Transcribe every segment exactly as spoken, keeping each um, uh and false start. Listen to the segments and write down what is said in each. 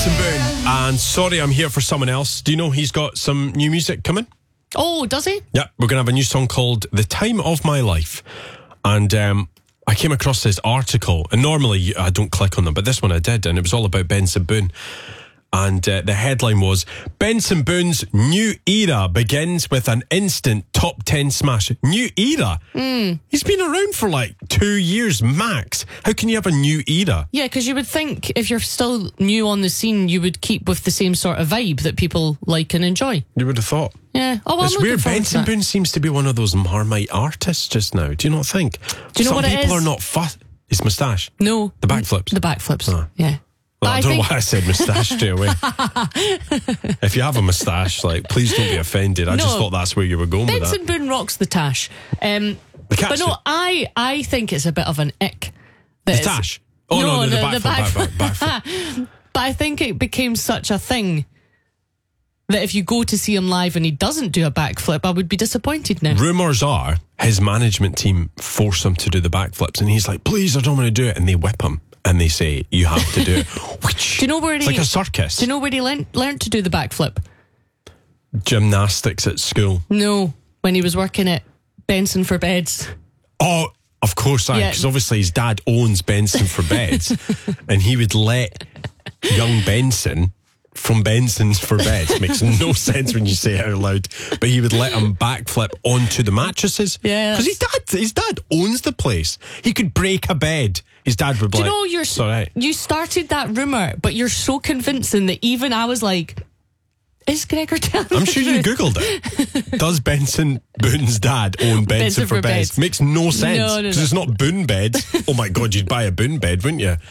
Benson Boone. And Sorry I'm Here for Someone Else. Do you know he's got some new music coming? Oh, does he? Yeah, we're going to have a new song called The Time of My Life. And um, I came across this article, and normally I don't click on them, but this one I did, and it was all about Benson Boone. And uh, the headline was, Benson Boone's new era begins with an instant top ten smash. New era? Mm. He's been around for like two years max. How can you have a new era? Yeah, because you would think if you're still new on the scene, you would keep with the same sort of vibe that people like and enjoy. You would have thought. Yeah. Oh, well, it's I'm weird. forward to Benson that. Boone seems to be one of those Marmite artists just now. Do you not think? Do you know Some what it people is? are not fussed. His moustache. No. The backflips. The backflips. Oh. Yeah. Well, But I, I don't think- know why I said moustache straight away. If you have a moustache, like, please don't be offended. I just No. thought that's where you were going with Benson that. Boone rocks the tash. Um, The catch but no, it. I, I think it's a bit of an ick. The that it's- tash. Oh, no, no, the, backflip, back- back, back, backflip. But I think it became such a thing that if you go to see him live and he doesn't do a backflip, I would be disappointed now. Rumours are his management team force him to do the backflips, and he's like, please, I don't want to do it. And they whip him, and they say, you have to do it. Do you know where It's he... like a circus. Do you know where he learnt, learnt to do the backflip? Gymnastics at school. No, when he was working at Benson for Beds. Oh, of course, I. Yeah. Because obviously his dad owns Benson for Beds, and he would let young Benson from Benson's for Beds. Makes no sense when you say it out loud, but he would let him backflip onto the mattresses. Yeah, because his dad, his dad owns the place. He could break a bed. His dad would be Do you like, know you're "It's all right." you started that rumour, but you're so convincing that even I was like, is Gregor telling I'm the sure you truth? googled it. Does Benson Boone's dad own Benson, Benson for, for Beds? Beds. Makes no sense No, no, because no. it's not Boone Beds. Oh my God, you'd buy a Boone bed, wouldn't you?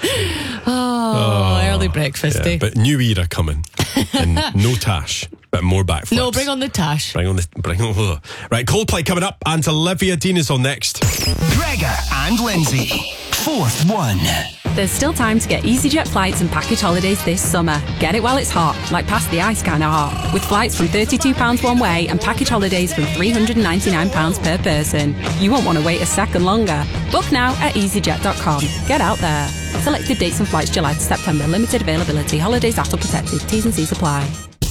Oh, early breakfast, Yeah, eh? but new era coming, and no tash, but more backflips. No, bring on the tash. Bring on the, bring on, ugh. Right, Coldplay coming up, and Olivia Dean is on next. Gregor and Lindsay. Fourth one. There's still time to get EasyJet flights and package holidays this summer. Get it while it's hot, like past the ice kind of hot. With flights from thirty-two pounds one way and package holidays from three hundred ninety-nine pounds per person. You won't want to wait a second longer. Book now at easyjet dot com. Get out there. Selected dates and flights July to September. Limited availability. Holidays after protected. T's and C's apply.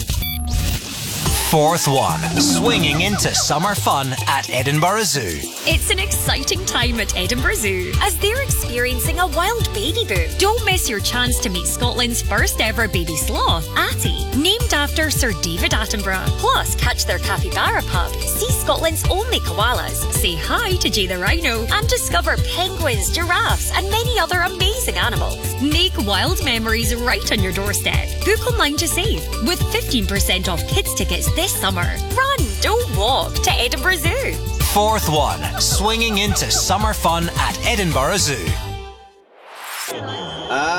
Fourth one. Swinging into summer fun at Edinburgh Zoo. It's an exciting time at Edinburgh Zoo as they're experiencing a wild baby boom. Don't miss your chance to meet Scotland's first ever baby sloth, Attie, named after Sir David Attenborough. Plus, catch their capybara pup, see Scotland's only koalas, say hi to Jay the rhino, and discover penguins, giraffes, and many other amazing animals. Make wild memories right on your doorstep. Book online to save with fifteen percent off kids tickets this summer. Run, don't walk to Edinburgh Zoo. Fourth one. Swinging into summer fun at Edinburgh Zoo. Ah,